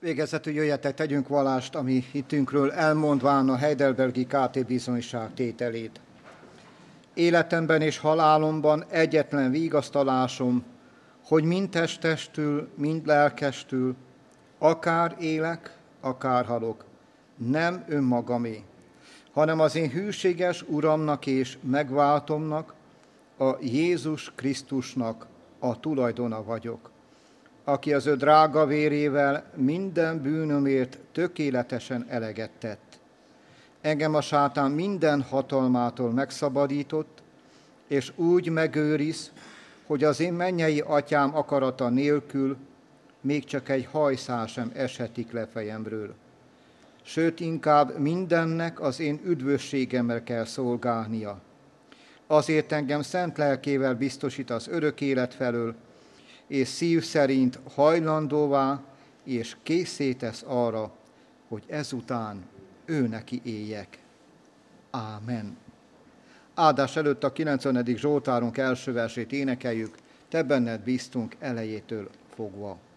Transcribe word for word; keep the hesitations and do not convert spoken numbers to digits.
Végezetül jöjjetek, tegyünk vallást, ami hitünkről elmondván a Heidelbergi ká té bizonyság tételét. Életemben és halálomban egyetlen vigasztalásom, hogy mind testtestül, mind lelkestül, akár élek, akár halok, nem önmagamé, hanem az én hűséges Uramnak és megváltomnak, a Jézus Krisztusnak a tulajdona vagyok, aki az ő drága vérével minden bűnömért tökéletesen eleget tett. Engem a sátán minden hatalmától megszabadított, és úgy megőriz, hogy az én mennyei atyám akarata nélkül még csak egy hajszál sem eshetik le fejemről. Sőt, inkább mindennek az én üdvösségemmel kell szolgálnia. Azért engem szent lelkével biztosít az örök élet felől, és szív szerint hajlandóvá és készé tesz arra, hogy ezután ő neki éljek. Ámen. Áldás előtt a kilencvenedik Zsoltárunk első versét énekeljük, te benned bíztunk elejétől fogva.